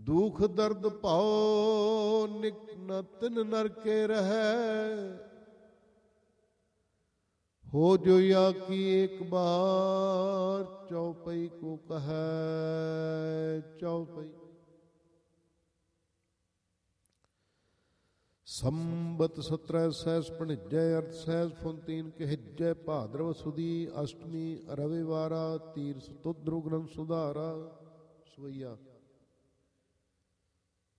ਦੁਖ ਦਰਦ ਭਾਉ ਨਿਕ ਨ ਤਿਨ ਨਰਕੇ ਰਹੈ। ਹੋ ਜੋ या की एक बार चौपई को कहै। चौपई संबत 17 सहस भणिजै अर्थ सहस फुनतीन कहिजै भाद्रव सुदी अष्टमी रविवारा तीर सुतुद्र ग्रंथ सुधारा। सवैया